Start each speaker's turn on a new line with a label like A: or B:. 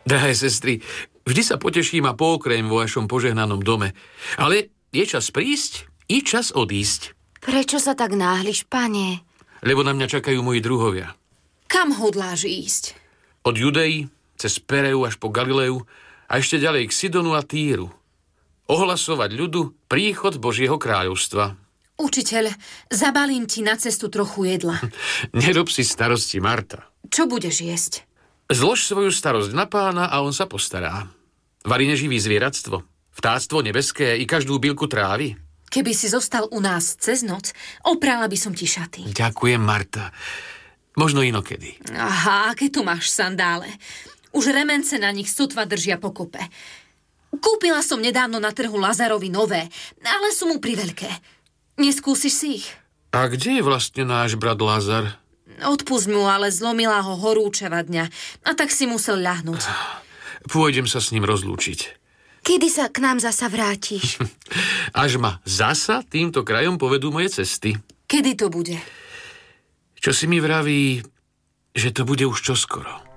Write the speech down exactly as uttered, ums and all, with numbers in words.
A: Drahé sestry, vždy sa poteším a pookrem vo vašom požehnanom dome. Ale je čas prísť i čas odísť.
B: Prečo sa tak náhliš, pane?
A: Lebo na mňa čakajú moji druhovia.
C: Kam hodláš ísť?
A: Od Judei, cez Pereu až po Galileu a ešte ďalej k Sidonu a Týru. Ohlasovať ľudu príchod Božieho kráľovstva.
C: Učiteľ, zabalím ti na cestu trochu jedla.
A: Nerob si starosti, Marta.
C: Čo budeš jesť?
A: Zlož svoju starosť na Pána a on sa postará. Varí neživý zvieratstvo, vtáctvo nebeské i každú bylku trávy.
C: Keby si zostal u nás cez noc, oprala by som ti šaty.
A: Ďakujem, Marta. Možno inokedy.
C: Aha, aké tu máš sandále. Už remence na nich sotva držia pokope. Kúpila som nedávno na trhu Lazarovi nové, ale sú mu priveľké. Neskúsiš si ich?
A: A kde je vlastne náš brat Lazar?
C: Odpusť mu, ale zlomila ho horúčava dňa a tak si musel ľahnúť.
A: Pôjdem sa s ním rozlúčiť.
B: Kedy sa k nám zasa vrátiš?
A: Až ma zasa týmto krajom povedú moje cesty.
C: Kedy to bude?
A: Čo si mi vraví, že to bude už čoskoro.